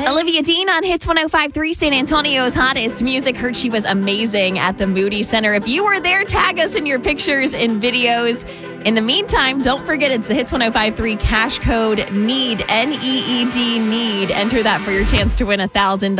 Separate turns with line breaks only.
Olivia Dean on Hits 105.3, San Antonio's hottest music. Heard she was amazing at the Moody Center. If you were there, tag us in your pictures and videos. In the meantime, don't forget it's the Hits 105.3 cash code NEED, NEED, NEED. Enter that for your chance to win $1,000.